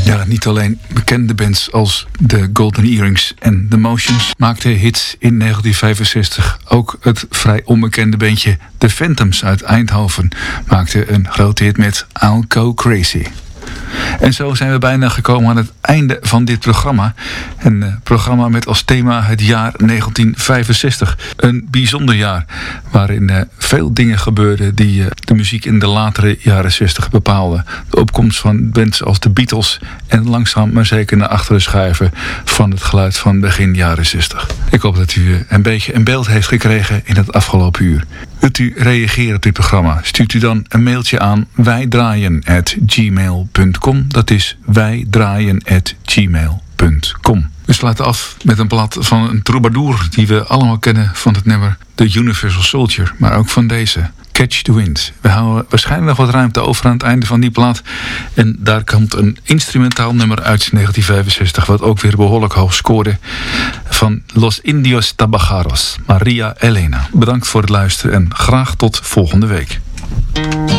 Ja, niet alleen bekende bands als de Golden Earrings en The Motions maakten hits in 1965. Ook het vrij onbekende bandje The Phantoms uit Eindhoven maakte een grote hit met I'll Go Crazy. En zo zijn we bijna gekomen aan het einde van dit programma. Een programma met als thema het jaar 1965. Een bijzonder jaar waarin veel dingen gebeurden die de muziek in de latere jaren 60 bepaalden. De opkomst van bands als de Beatles en langzaam maar zeker naar achteren schuiven van het geluid van begin jaren 60. Ik hoop dat u een beetje een beeld heeft gekregen in het afgelopen uur. Wilt u reageren op dit programma? Stuurt u dan een mailtje aan wijdraaien@gmail.com. Dat is wijdraaien@gmail.com. We sluiten af met een plaat van een troubadour die we allemaal kennen van het nummer The Universal Soldier, maar ook van deze, Catch the Wind. We houden waarschijnlijk nog wat ruimte over aan het einde van die plaat. En daar komt een instrumentaal nummer uit 1965... wat ook weer behoorlijk hoog scoorde, van Los Indios Tabajaros, Maria Elena. Bedankt voor het luisteren en graag tot volgende week.